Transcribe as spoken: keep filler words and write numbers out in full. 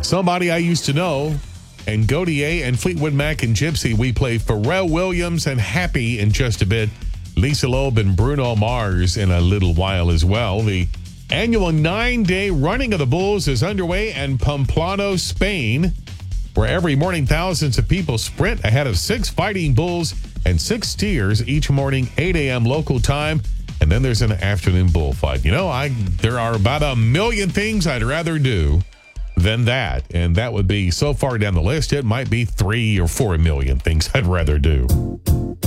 Somebody I used to know. And Gaudier and Fleetwood Mac and Gypsy. We play Pharrell Williams and Happy in just a bit. Lisa Loeb and Bruno Mars in a little while as well. The annual nine-day running of the Bulls is underway in Pamplona, Spain, where every morning thousands of people sprint ahead of six Fighting Bulls and six steers each morning, eight a.m. local time. And then there's an afternoon bullfight. You know, I there are about a million things I'd rather do than that. And that would be so far down the list, it might be three or four million things I'd rather do.